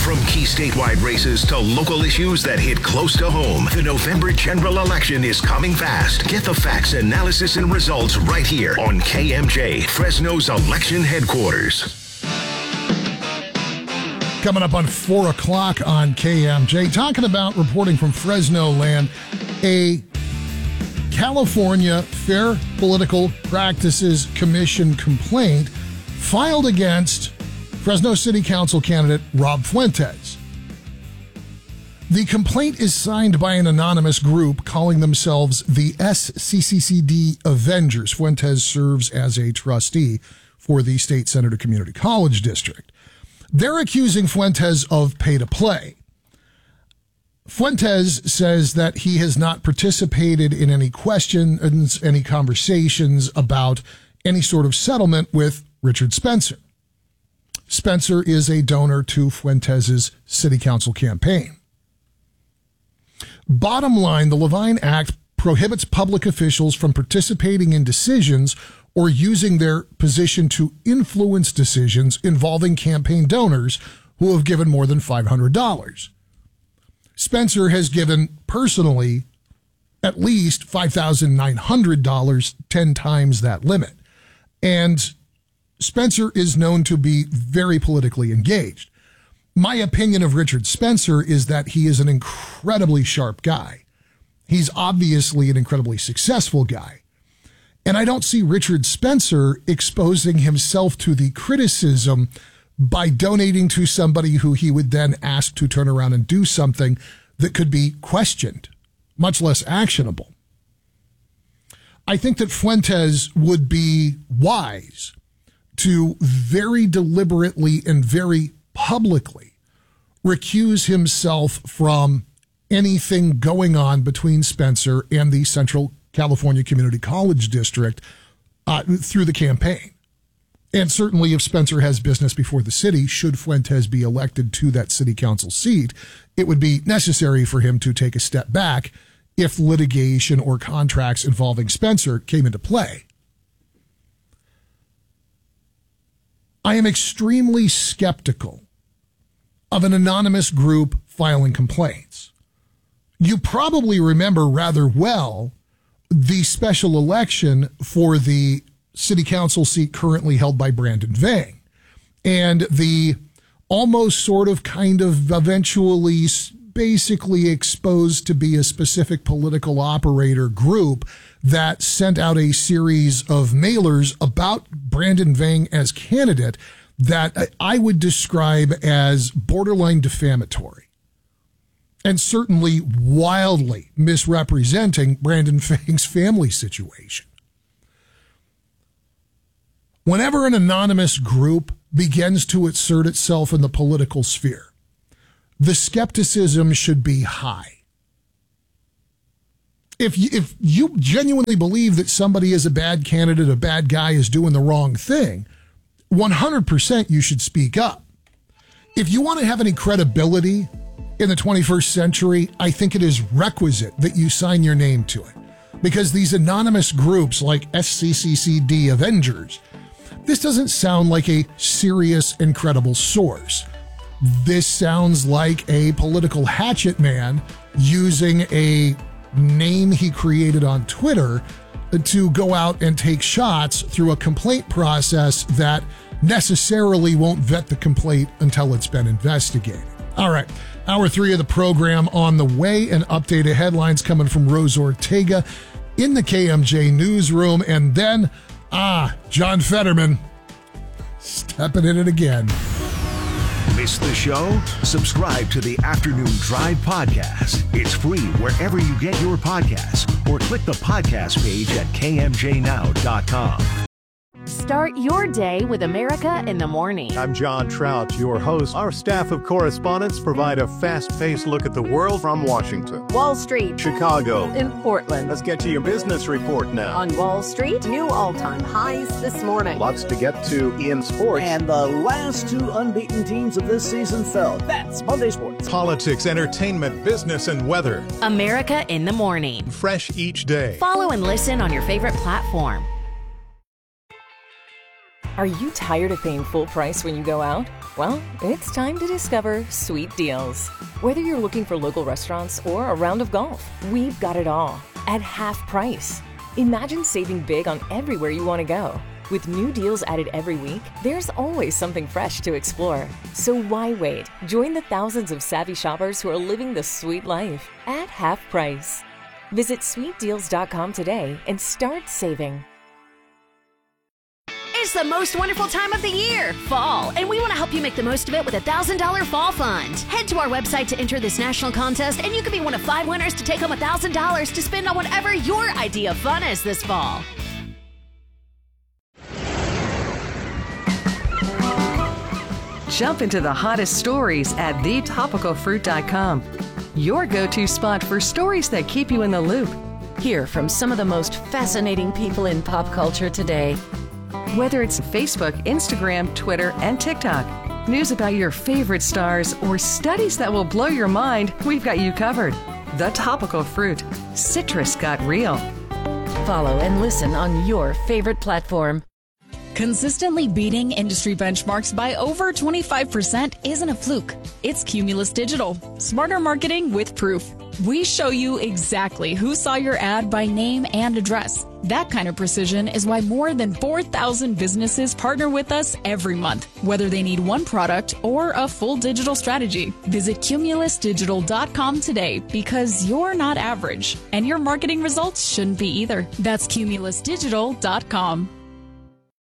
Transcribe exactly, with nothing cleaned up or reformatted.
From key statewide races to local issues that hit close to home, the November general election is coming fast. Get the facts, analysis, and results right here on K M J, Fresno's election headquarters. Coming up on four o'clock on K M J, talking about reporting from Fresno land, a California Fair Political Practices Commission complaint filed against Fresno City Council candidate Rob Fuentes. The complaint is signed by an anonymous group calling themselves the S C C C D Avengers. Fuentes serves as a trustee for the State Senator Community College District. They're accusing Fuentes of pay-to-play. Fuentes says that he has not participated in any questions, any conversations about any sort of settlement with Richard Spencer. Spencer is a donor to Fuentes' city council campaign. Bottom line, the Levine Act prohibits public officials from participating in decisions or using their position to influence decisions involving campaign donors who have given more than five hundred dollars. Spencer has given personally at least five thousand nine hundred dollars, ten times that limit. And Spencer is known to be very politically engaged. My opinion of Richard Spencer is that he is an incredibly sharp guy. He's obviously an incredibly successful guy. And I don't see Richard Spencer exposing himself to the criticism by donating to somebody who he would then ask to turn around and do something that could be questioned, much less actionable. I think that Fuentes would be wise to very deliberately and very publicly recuse himself from anything going on between Spencer and the Central California Community College District uh, through the campaign. And certainly if Spencer has business before the city, should Fuentes be elected to that city council seat, it would be necessary for him to take a step back if litigation or contracts involving Spencer came into play. I am extremely skeptical of an anonymous group filing complaints. You probably remember rather well the special election for the city council seat currently held by Brandon Vang, and the almost sort of kind of eventually basically exposed to be a specific political operator group that sent out a series of mailers about Brandon Vang as candidate that I would describe as borderline defamatory and certainly wildly misrepresenting Brandon Vang's family situation. Whenever an anonymous group begins to assert itself in the political sphere, the skepticism should be high. If you, if you genuinely believe that somebody is a bad candidate, a bad guy is doing the wrong thing, one hundred percent you should speak up. If you want to have any credibility in the twenty-first century, I think it is requisite that you sign your name to it. Because these anonymous groups like S C C C D Avengers, this doesn't sound like a serious and credible source. This sounds like a political hatchet man using a name he created on Twitter to go out and take shots through a complaint process that necessarily won't vet the complaint until it's been investigated. All right, hour three of the program on the way, and updated headlines coming from Rose Ortega in the K M J newsroom, and then, ah, John Fetterman stepping in it again. Miss the show? Subscribe to the Afternoon Drive podcast. It's free wherever you get your podcasts, or click the podcast page at K M J now dot com. Start your day with America in the Morning. I'm John Trout, your host. Our staff of correspondents provide a fast-paced look at the world from Washington, Wall Street, Chicago, in Portland. Let's get to your business report now. On Wall Street, new all-time highs this morning. Lots to get to in sports. And the last two unbeaten teams of this season fell. That's Monday Sports. Politics, entertainment, business, and weather. America in the Morning. Fresh each day. Follow and listen on your favorite platform. Are you tired of paying full price when you go out? Well, it's time to discover Sweet Deals. Whether you're looking for local restaurants or a round of golf, we've got it all at half price. Imagine saving big on everywhere you want to go. With new deals added every week, there's always something fresh to explore. So why wait? Join the thousands of savvy shoppers who are living the sweet life at half price. Visit sweet deals dot com today and start saving. It's the most wonderful time of the year, fall, and we want to help you make the most of it with a one thousand dollars Fall Fund. Head to our website to enter this national contest, and you could be one of five winners to take home one thousand dollars to spend on whatever your idea of fun is this fall. Jump into the hottest stories at the topical fruit dot com. Your go-to spot for stories that keep you in the loop. Hear from some of the most fascinating people in pop culture today. Whether it's Facebook, Instagram, Twitter, and TikTok, news about your favorite stars, or studies that will blow your mind, we've got you covered. The Topical Fruit. Citrus got real. Follow and listen on your favorite platform. Consistently beating industry benchmarks by over twenty-five percent isn't a fluke. It's Cumulus Digital. Smarter marketing with proof. We show you exactly who saw your ad by name and address. That kind of precision is why more than four thousand businesses partner with us every month, whether they need one product or a full digital strategy. Visit cumulus digital dot com today, because you're not average, and your marketing results shouldn't be either. That's cumulus digital dot com.